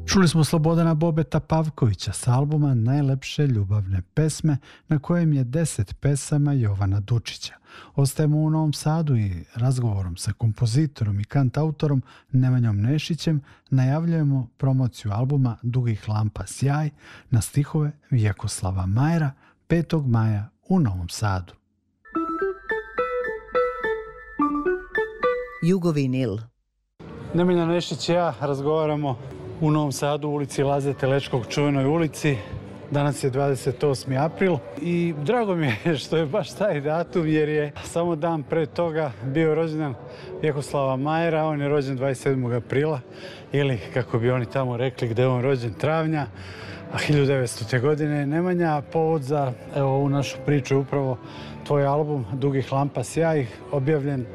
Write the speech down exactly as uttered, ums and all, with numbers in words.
Čuli smo Slobodana Bobeta Pavkovića s albuma Najlepše ljubavne pesme, na kojem je deset pesama Jovana Dučića. Ostajemo u Novom Sadu i razgovorom sa kompozitorom i kantautorom Nemanjom Nešićem najavljujemo promociju albuma Dugih lampa sjaj na stihove Vjekoslava Majera petog maja u Novom Sadu. Jugovinil. Nemanja Nešić i ja razgovaramo u Novom Sadu, u ulici Laze Telečkog, čuvenoj ulici. Danas je dvadeset osmi april i drago mi je što je baš taj datum, jer je samo dan pre toga bio rođendan Vjekoslava Majera. On je rođen dvadeset sedmog aprila ili, kako bi oni tamo rekli, gde je on rođen, travnja, a hiljadu devetstote. godine. Nemanja, povod za evo, ovu našu priču je upravo tvoj album Dugih lampa sjaj, objavljen